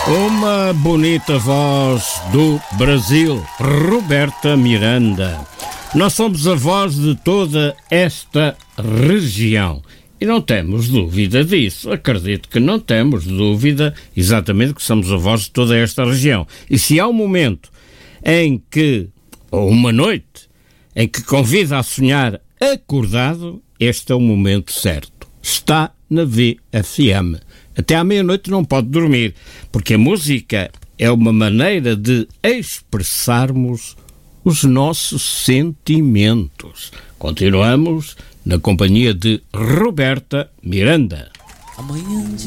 Uma bonita voz do Brasil, Roberta Miranda. Nós somos a voz de toda esta região e não temos dúvida disso. Acredito que não temos dúvida exatamente que somos a voz de toda esta região. E se há um momento em que, ou uma noite, em que convida a sonhar acordado, este é o momento certo. Está na VFM. Até à meia-noite não pode dormir, porque a música é uma maneira de expressarmos os nossos sentimentos. Continuamos na companhia de Roberta Miranda. Amanhã